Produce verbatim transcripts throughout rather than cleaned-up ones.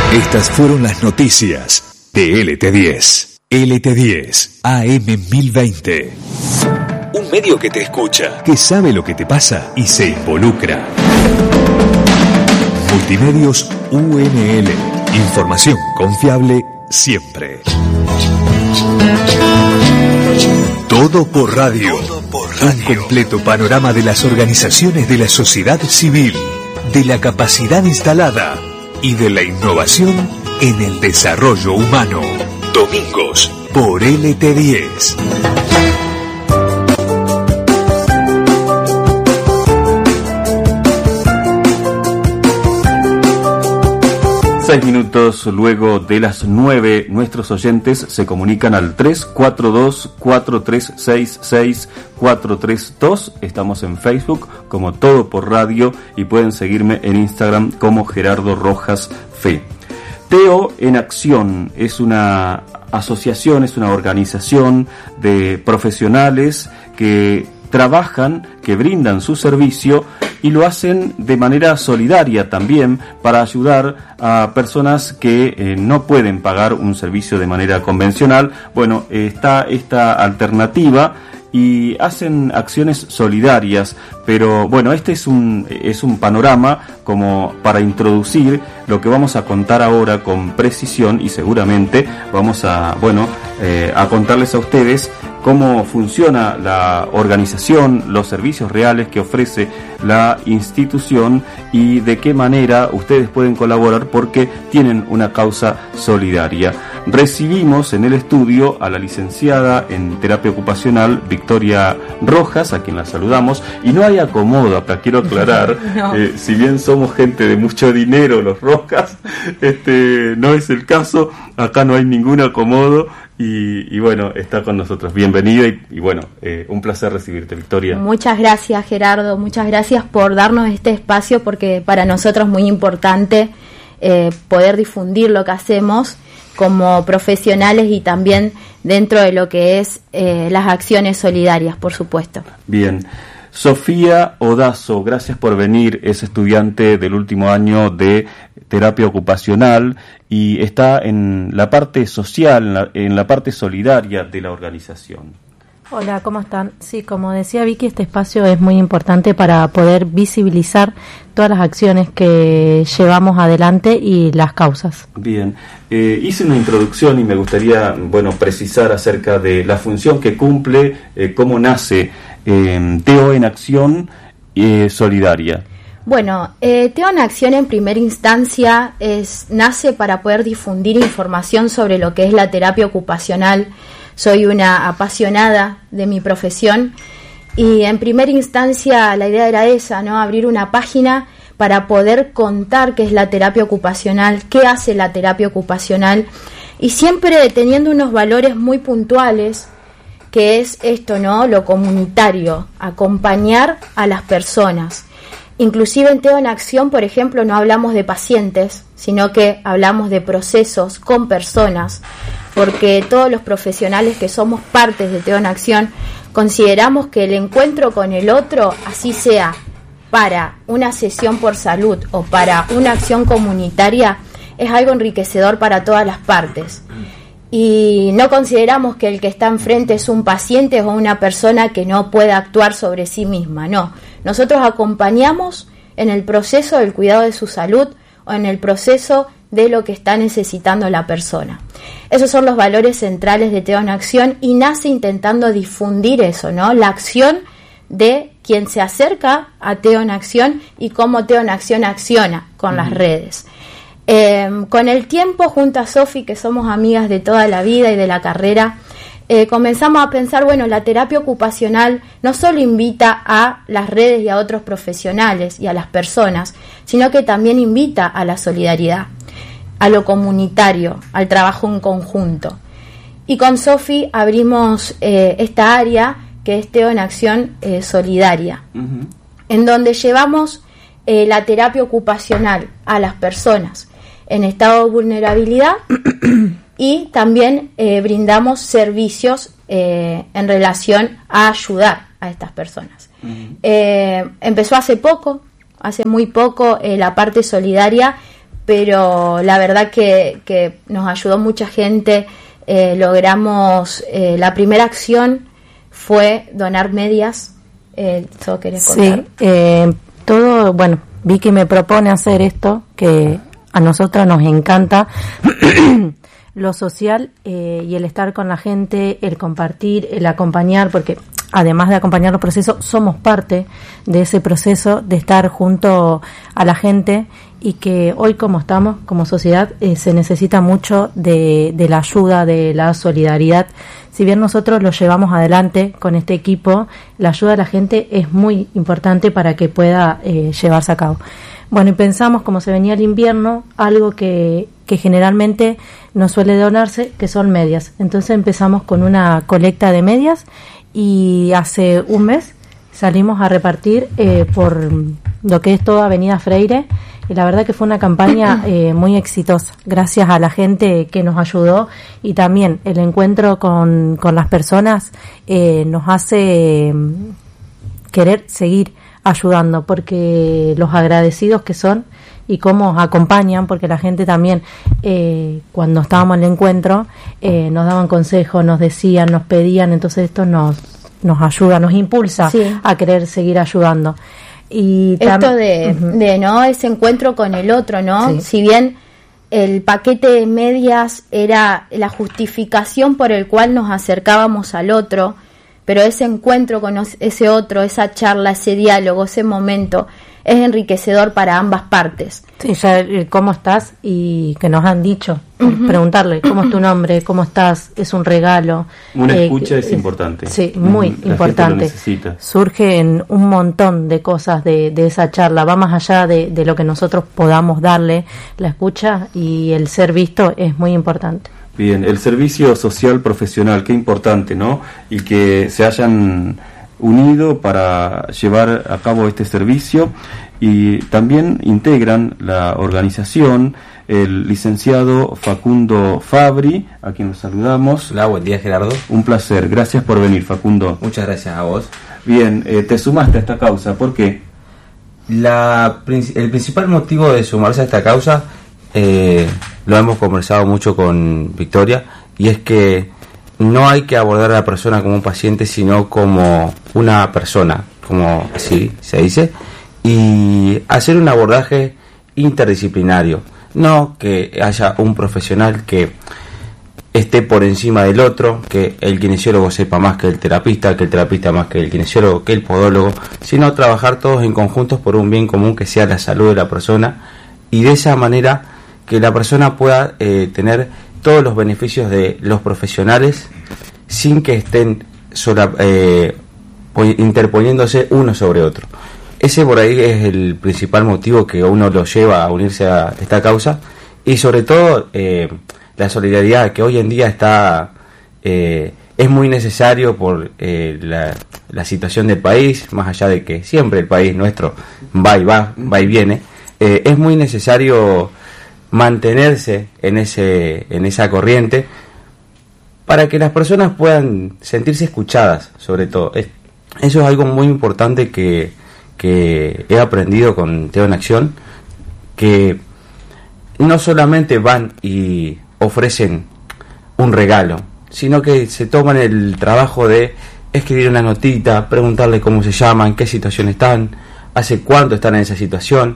Estas fueron las noticias de L T diez. L T diez, A M mil veinte. Un medio que te escucha, que sabe lo que te pasa y se involucra. Multimedios U N L. Información confiable siempre. Todo por radio. Todo por radio. Un completo panorama de las organizaciones de la sociedad civil, de la capacidad instalada y de la innovación en el desarrollo humano. Domingos por L T diez. Seis minutos luego de las nueve, nuestros oyentes se comunican al tres cuatro dos, cuatro tres seis seis, cuatro tres dos. Estamos en Facebook como Todo por Radio y pueden seguirme en Instagram como Gerardo Rojas Fe. Teo en Acción es una asociación, es una organización de profesionales que trabajan, que brindan su servicio y lo hacen de manera solidaria también para ayudar a personas que eh, no pueden pagar un servicio de manera convencional. Bueno, eh, está esta alternativa y hacen acciones solidarias, pero bueno, este es un es un panorama como para introducir lo que vamos a contar ahora con precisión y seguramente vamos a bueno eh, a contarles a ustedes cómo funciona la organización, los servicios reales que ofrece la institución y de qué manera ustedes pueden colaborar porque tienen una causa solidaria. Recibimos en el estudio a la licenciada en terapia ocupacional Victoria Rojas, a quien la saludamos, y no hay acomodo acá, quiero aclarar, no. eh, si bien somos gente de mucho dinero los Rojas, este no es el caso, acá no hay ningún acomodo. Y, y bueno, está con nosotros. Bienvenida y, y bueno, eh, un placer recibirte, Victoria. Muchas gracias, Gerardo. Muchas gracias por darnos este espacio porque para nosotros es muy importante eh, poder difundir lo que hacemos como profesionales y también dentro de lo que es eh, las acciones solidarias, por supuesto. Bien. Sofía Odazo, gracias por venir, es estudiante del último año de terapia ocupacional y está en la parte social, en la, en la parte solidaria de la organización. Hola, ¿cómo están? Sí, como decía Vicky, este espacio es muy importante para poder visibilizar todas las acciones que llevamos adelante y las causas. Bien, eh, hice una introducción y me gustaría, bueno, precisar acerca de la función que cumple, eh, cómo nace eh, Teo en Acción eh, Solidaria. Bueno, eh, Teo en Acción en primera instancia es, nace para poder difundir información sobre lo que es la terapia ocupacional. Soy una apasionada de mi profesión y en primera instancia la idea era esa, ¿no? Abrir una página para poder contar qué es la terapia ocupacional, qué hace la terapia ocupacional y siempre teniendo unos valores muy puntuales, que es esto, ¿no? Lo comunitario, acompañar a las personas. Inclusive en Teo en Acción, por ejemplo, no hablamos de pacientes, sino que hablamos de procesos con personas, porque todos los profesionales que somos partes de Teo en Acción consideramos que el encuentro con el otro, así sea para una sesión por salud o para una acción comunitaria, es algo enriquecedor para todas las partes. Y no consideramos que el que está enfrente es un paciente o una persona que no pueda actuar sobre sí misma, no. Nosotros acompañamos en el proceso del cuidado de su salud o en el proceso de lo que está necesitando la persona. Esos son los valores centrales de Teo en Acción y nace intentando difundir eso, ¿no? La acción de quien se acerca a Teo en Acción y cómo Teo en Acción acciona con mm. las redes. Eh, con el tiempo, junto a Sofi, que somos amigas de toda la vida y de la carrera, eh, comenzamos a pensar, bueno, la terapia ocupacional no solo invita a las redes y a otros profesionales y a las personas, sino que también invita a la solidaridad, a lo comunitario, al trabajo en conjunto. Y con Sofi abrimos eh, esta área que es Teo en Acción eh, Solidaria, uh-huh. en donde llevamos eh, la terapia ocupacional a las personas en estado de vulnerabilidad y también eh, brindamos servicios eh, en relación a ayudar a estas personas. Uh-huh. Eh, empezó hace poco, hace muy poco eh, la parte solidaria, pero la verdad que, que nos ayudó mucha gente. Eh, logramos, eh, la primera acción fue donar medias. Eh, ¿Eso querés contar? Sí, eh, todo, bueno, Vicky me propone hacer esto, que a nosotros nos encanta, lo social eh, y el estar con la gente, el compartir, el acompañar, porque además de acompañar los procesos, somos parte de ese proceso de estar junto a la gente, y que hoy como estamos como sociedad eh, se necesita mucho de, de la ayuda, de la solidaridad. Si bien nosotros lo llevamos adelante con este equipo, la ayuda de la gente es muy importante para que pueda eh, llevarse a cabo. Bueno, y pensamos, como se venía el invierno, algo que, que generalmente no suele donarse, que son medias. Entonces empezamos con una colecta de medias, y hace un mes salimos a repartir eh, por lo que es toda Avenida Freire, y la verdad que fue una campaña eh, muy exitosa, gracias a la gente que nos ayudó, y también el encuentro con, con las personas eh, nos hace eh, querer seguir ayudando, porque los agradecidos que son y cómo acompañan, porque la gente también eh, cuando estábamos en el encuentro eh, nos daban consejos, nos decían, nos pedían, entonces esto nos nos ayuda, nos impulsa sí. a querer seguir ayudando. Y tam- esto de, uh-huh. de no ese encuentro con el otro, ¿no? Sí. Si bien el paquete de medias era la justificación por el cual nos acercábamos al otro, pero ese encuentro con ese otro, esa charla, ese diálogo, ese momento, es enriquecedor para ambas partes. Sí, ya el cómo estás, y que nos han dicho, uh-huh. preguntarle cómo es tu nombre, cómo estás, es un regalo. Una eh, escucha es, es importante. Sí, muy uh-huh. importante. Surgen un montón de cosas de, de esa charla, va más allá de, de lo que nosotros podamos darle. La escucha y el ser visto es muy importante. Bien, el servicio social profesional, qué importante, ¿no? Y que se hayan unido para llevar a cabo este servicio, y también integran la organización el licenciado Facundo Fabri, a quien nos saludamos. Hola, buen día, Gerardo. Un placer, gracias por venir, Facundo. Muchas gracias a vos. Bien, eh, te sumaste a esta causa, ¿por qué? La, el principal motivo de sumarse a esta causa, eh, lo hemos conversado mucho con Victoria, y es que no hay que abordar a la persona como un paciente, sino como una persona, como así se dice, y hacer un abordaje interdisciplinario, no que haya un profesional que esté por encima del otro, que el kinesiólogo sepa más que el terapista, que el terapista más que el kinesiólogo, que el podólogo, sino trabajar todos en conjuntos por un bien común, que sea la salud de la persona, y de esa manera que la persona pueda eh, tener todos los beneficios de los profesionales sin que estén sola, eh, interponiéndose uno sobre otro. Ese por ahí es el principal motivo que uno lo lleva a unirse a esta causa, y sobre todo eh, la solidaridad, que hoy en día está eh, es muy necesario por eh, la, la situación del país, más allá de que siempre el país nuestro va y va, va y viene, eh, es muy necesario mantenerse en ese en esa corriente para que las personas puedan sentirse escuchadas, sobre todo. Es, eso es algo muy importante que, que he aprendido con Teo en Acción, que no solamente van y ofrecen un regalo, sino que se toman el trabajo de escribir una notita, preguntarle cómo se llaman, qué situación están, hace cuánto están en esa situación.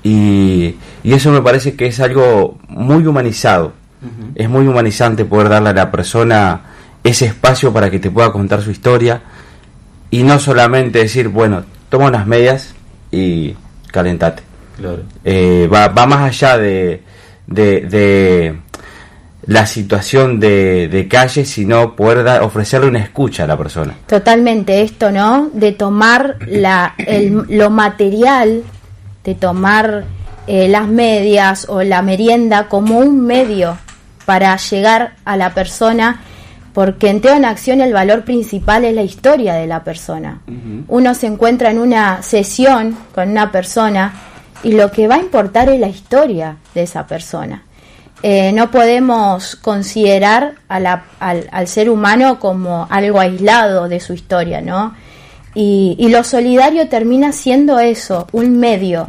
Y, y eso me parece que es algo muy humanizado. Uh-huh. Es muy humanizante poder darle a la persona ese espacio para que te pueda contar su historia, y no solamente decir, bueno, toma unas medias y calentate. Claro. Eh, va, va más allá de, de, de la situación de, de calle, sino poder dar, ofrecerle una escucha a la persona. Totalmente, esto, ¿no? De tomar la, el, lo material, de tomar eh, las medias o la merienda como un medio para llegar a la persona, porque en Teo en Acción el valor principal es la historia de la persona. Uh-huh. Uno se encuentra en una sesión con una persona y lo que va a importar es la historia de esa persona. Eh, no podemos considerar a la, al, al ser humano como algo aislado de su historia, ¿no? Y, y lo solidario termina siendo eso, un medio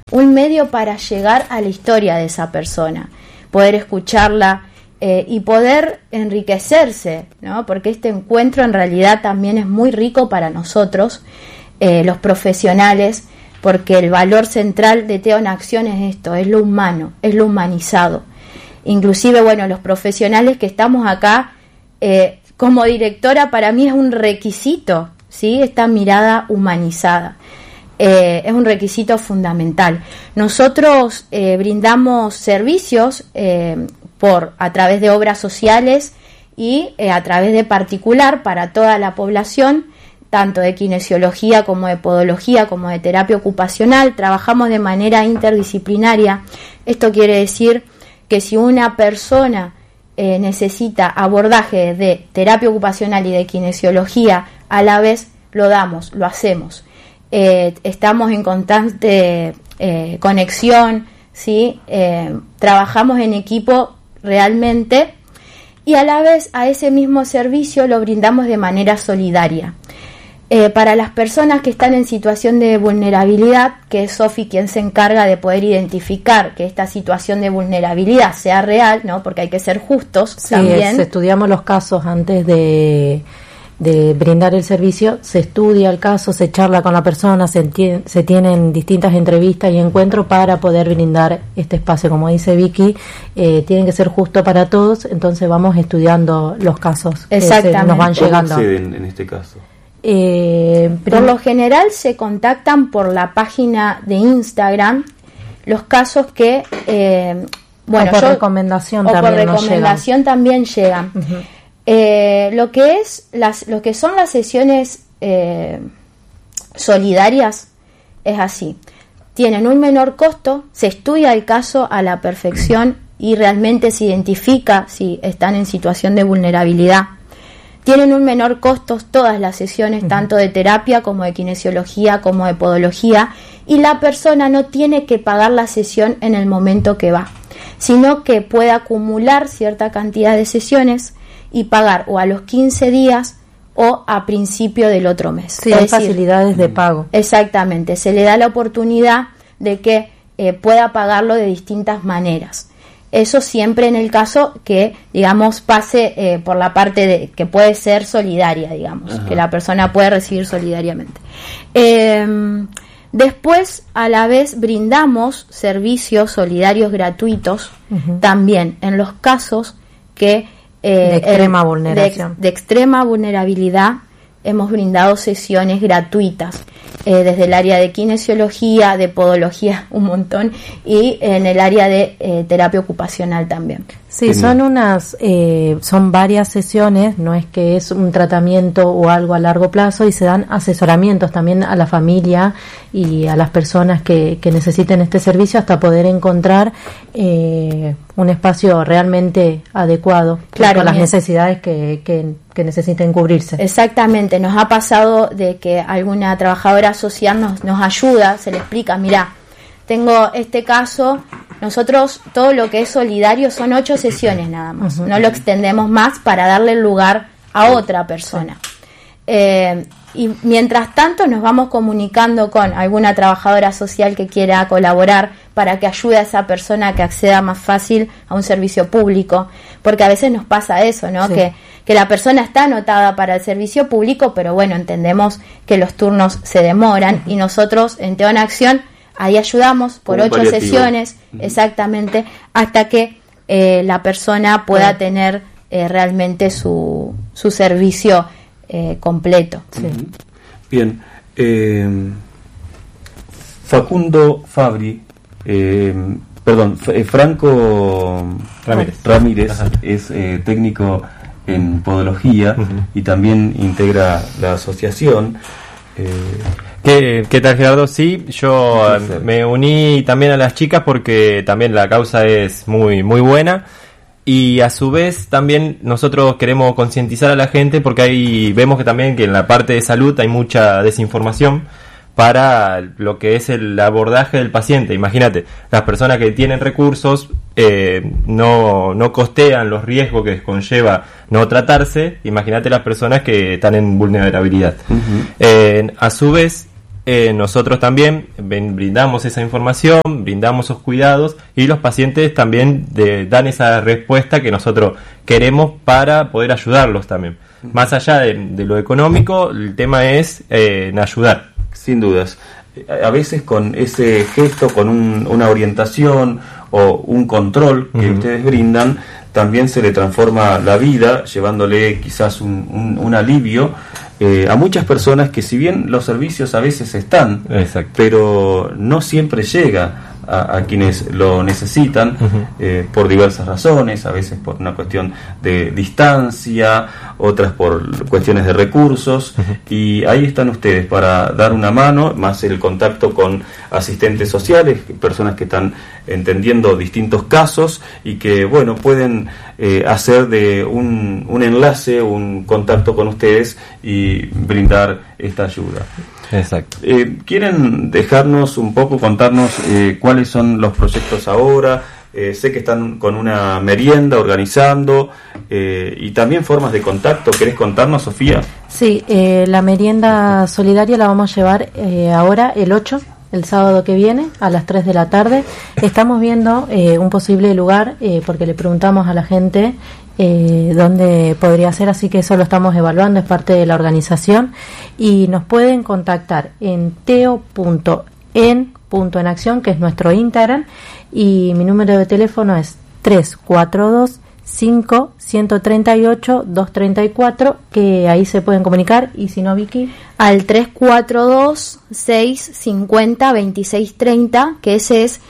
un medio para llegar a la historia de esa persona, poder escucharla eh, y poder enriquecerse, ¿no? Porque este encuentro en realidad también es muy rico para nosotros, eh, los profesionales, porque el valor central de Teo en Acción es esto, es lo humano, es lo humanizado. Inclusive, bueno, los profesionales que estamos acá, eh, como directora, para mí es un requisito, ¿sí? Esta mirada humanizada. Eh, es un requisito fundamental. Nosotros eh, brindamos servicios eh, por a través de obras sociales y eh, a través de particular para toda la población, tanto de kinesiología como de podología, como de terapia ocupacional. Trabajamos de manera interdisciplinaria. Esto quiere decir que si una persona eh, necesita abordaje de terapia ocupacional y de kinesiología, a la vez lo damos, lo hacemos. Eh, estamos en constante eh, conexión, ¿sí? Eh, trabajamos en equipo realmente, y a la vez a ese mismo servicio lo brindamos de manera solidaria. Eh, para las personas que están en situación de vulnerabilidad, que es Sofi quien se encarga de poder identificar que esta situación de vulnerabilidad sea real, ¿no? Porque hay que ser justos, sí, también. Es, estudiamos los casos antes de, de brindar el servicio, se estudia el caso, se charla con la persona, se, enti- se tienen distintas entrevistas y encuentros para poder brindar este espacio. Como dice Vicky, eh, tienen que ser justo para todos, entonces vamos estudiando los casos que se, nos van llegando. ¿Cómo acceden en este caso? Eh, por lo general se contactan por la página de Instagram los casos que eh, bueno, o por yo, recomendación o también por recomendación llegan. también llegan. Uh-huh. Eh, lo que es las lo que son las sesiones eh, solidarias es así, tienen un menor costo, se estudia el caso a la perfección y realmente se identifica si están en situación de vulnerabilidad. Tienen un menor costo todas las sesiones, uh-huh. tanto de terapia como de kinesiología, como de podología, y la persona no tiene que pagar la sesión en el momento que va, sino que puede acumular cierta cantidad de sesiones y pagar o a los quince días o a principio del otro mes. Sí, hay facilidades de pago. Exactamente, se le da la oportunidad de que eh, pueda pagarlo de distintas maneras. Eso siempre en el caso que, digamos, pase eh, por la parte de que puede ser solidaria, digamos, Ajá. que la persona puede recibir solidariamente. Eh, después, a la vez, brindamos servicios solidarios gratuitos uh-huh. también en los casos que eh, de extrema vulneración, de, de extrema vulnerabilidad. Hemos brindado sesiones gratuitas eh, desde el área de kinesiología, de podología, un montón, y en el área de eh, terapia ocupacional también. Sí, son unas, eh, son varias sesiones, no es que es un tratamiento o algo a largo plazo, y se dan asesoramientos también a la familia y a las personas que, que necesiten este servicio hasta poder encontrar eh, un espacio realmente adecuado claro, con las bien. necesidades que, que, que necesiten cubrirse. Exactamente, nos ha pasado de que alguna trabajadora social nos, nos ayuda, se le explica, mira, tengo este caso. Nosotros todo lo que es solidario son ocho sesiones nada más, uh-huh. no lo extendemos más para darle lugar a otra persona. Eh, y mientras tanto nos vamos comunicando con alguna trabajadora social que quiera colaborar para que ayude a esa persona a que acceda más fácil a un servicio público, porque a veces nos pasa eso, ¿no? Sí. Que, que la persona está anotada para el servicio público, pero bueno, entendemos que los turnos se demoran uh-huh. y nosotros en Teo en Acción ahí ayudamos por ocho paliativo. sesiones, uh-huh. exactamente, hasta que eh, la persona pueda uh-huh. tener eh, realmente su, su servicio eh, completo. Sí. Uh-huh. Bien. Eh, Facundo Fabri, eh, perdón, F- Franco Ramírez, Ramírez es eh, técnico en podología uh-huh. y también integra la asociación. Eh, ¿Qué, ¿Qué tal, Gerardo? Sí, yo sí, sí. me uní también a las chicas porque también la causa es muy muy buena, y a su vez también nosotros queremos concientizar a la gente porque ahí vemos que también que en la parte de salud hay mucha desinformación para lo que es el abordaje del paciente. Imagínate, las personas que tienen recursos eh, no, no costean los riesgos que conlleva no tratarse. Imagínate las personas que están en vulnerabilidad. Uh-huh. Eh, a su vez, eh, nosotros también brindamos esa información, brindamos esos cuidados y los pacientes también de, dan esa respuesta que nosotros queremos para poder ayudarlos también. Más allá de, de lo económico, el tema es eh, en ayudar. Sin dudas. A veces con ese gesto, con un, una orientación o un control que uh-huh. ustedes brindan, también se le transforma la vida, llevándole quizás un, un, un alivio eh, a muchas personas que, si bien los servicios a veces están, Exacto. pero no siempre llega a, a quienes lo necesitan uh-huh. eh, por diversas razones, a veces por una cuestión de distancia, otras por cuestiones de recursos, uh-huh. y ahí están ustedes para dar una mano, más el contacto con asistentes sociales, personas que están entendiendo distintos casos y que, bueno, pueden eh, hacer de un, un enlace, un contacto con ustedes y brindar esta ayuda. Exacto. Eh, ¿Quieren dejarnos un poco, contarnos eh, cuáles son los proyectos ahora? Eh, sé que están con una merienda organizando eh, y también formas de contacto. ¿Querés contarnos, Sofía? Sí, eh, la merienda solidaria la vamos a llevar eh, ahora el ocho, el sábado que viene, a las tres de la tarde. Estamos viendo eh, un posible lugar eh, porque le preguntamos a la gente Eh, dónde podría ser, así que eso lo estamos evaluando, es parte de la organización, y nos pueden contactar en teo punto en punto en acción, que es nuestro Instagram, y mi número de teléfono es tres cuatro dos, cinco, uno tres ocho, dos tres cuatro, que ahí se pueden comunicar, y si no, Vicky, al tres cuatro dos, seis cinco cero, dos seis tres cero, que ese es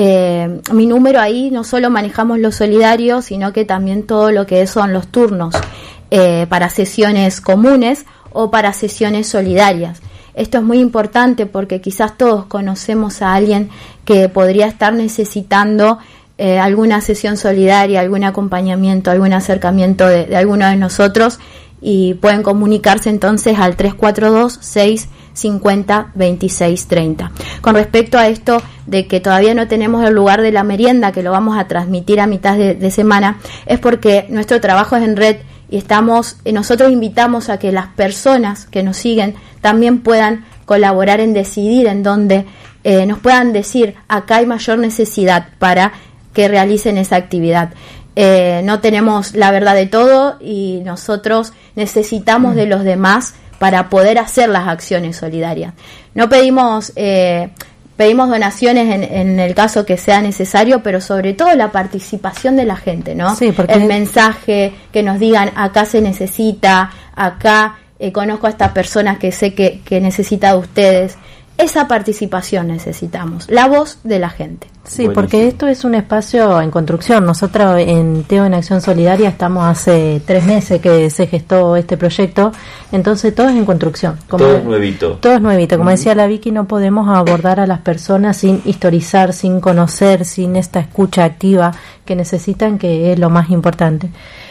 Eh, mi número. Ahí no solo manejamos lo solidario, sino que también todo lo que son los turnos eh, para sesiones comunes o para sesiones solidarias. Esto es muy importante porque quizás todos conocemos a alguien que podría estar necesitando eh, alguna sesión solidaria, algún acompañamiento, algún acercamiento de, de alguno de nosotros, y pueden comunicarse entonces al tres cuatro dos, seis cinco cero, dos seis tres cero. Con respecto a esto de que todavía no tenemos el lugar de la merienda, que lo vamos a transmitir a mitad de, de semana, es porque nuestro trabajo es en red y estamos, nosotros invitamos a que las personas que nos siguen también puedan colaborar en decidir en dónde eh, nos puedan decir acá hay mayor necesidad para que realicen esa actividad. Eh, no tenemos la verdad de todo y nosotros necesitamos mm. de los demás para poder hacer las acciones solidarias. No pedimos eh, pedimos donaciones en, en el caso que sea necesario, pero sobre todo la participación de la gente, ¿no? Sí, porque el mensaje, que nos digan acá se necesita, acá eh, conozco a esta persona que sé que, que necesita de ustedes. Esa participación necesitamos, la voz de la gente. Sí, buenísimo. Porque esto es un espacio en construcción. Nosotros en Teo en Acción Solidaria estamos hace tres meses que se gestó este proyecto, entonces todo es en construcción. Como todo es nuevito. Todo es nuevito. Como uh-huh. decía la Vicky, no podemos abordar a las personas sin historizar, sin conocer, sin esta escucha activa que necesitan, que es lo más importante.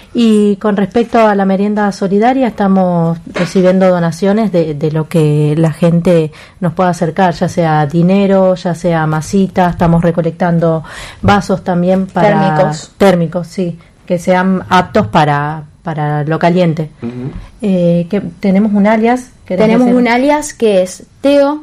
Y con respecto a la merienda solidaria, estamos recibiendo donaciones de, de lo que la gente nos pueda acercar, ya sea dinero, ya sea masita. Estamos recolectando vasos también para térmicos, térmicos sí, que sean aptos para para lo caliente. Uh-huh. Eh, que tenemos un alias. Tenemos hacer? un alias que es Teo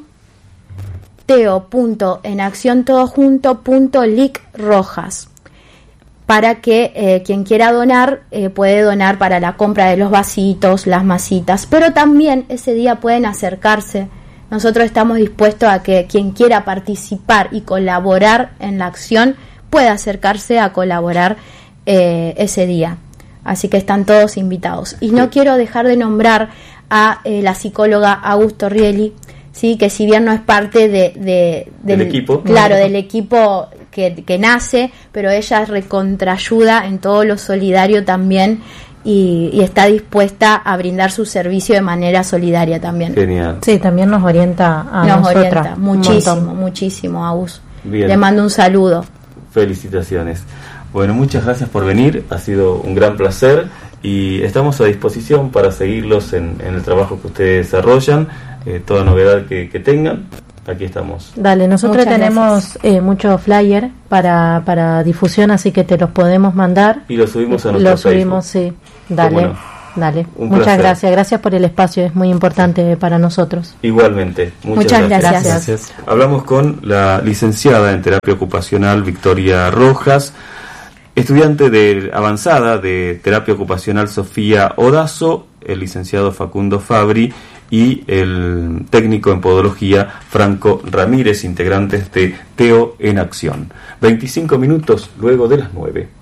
Teo punto en acción todo junto punto lic rojas. Para que eh, quien quiera donar eh, puede donar para la compra de los vasitos, las masitas, pero también ese día pueden acercarse. Nosotros estamos dispuestos a que quien quiera participar y colaborar en la acción pueda acercarse a colaborar eh, ese día. Así que están todos invitados. Y no quiero dejar de nombrar a eh, la psicóloga Augusto Rieli, sí, que si bien no es parte de, de del, del equipo, claro, del equipo que, que nace, pero ella recontraayuda en todo lo solidario también y, y está dispuesta a brindar su servicio de manera solidaria también. Genial. Sí, también nos orienta a nos nosotras. orienta muchísimo, muchísimo, Agus. Bien. Le mando un saludo. Felicitaciones. Bueno, muchas gracias por venir, ha sido un gran placer y estamos a disposición para seguirlos en, en el trabajo que ustedes desarrollan, eh, toda novedad que, que tengan, aquí estamos. Dale, nosotros muchas tenemos eh, muchos flyer para, para difusión, así que te los podemos mandar. Y los subimos a nuestro Los subimos, Facebook. Sí, dale. Bueno, Dale, Un muchas placer. gracias, gracias por el espacio, es muy importante para nosotros. Igualmente, muchas, Muchas gracias. gracias. Gracias. Hablamos con la licenciada en terapia ocupacional Victoria Rojas, estudiante de avanzada de terapia ocupacional Sofía Odazo, el licenciado Facundo Fabri y el técnico en podología Franco Ramírez, integrantes de Teo en Acción. veinticinco minutos luego de las nueve.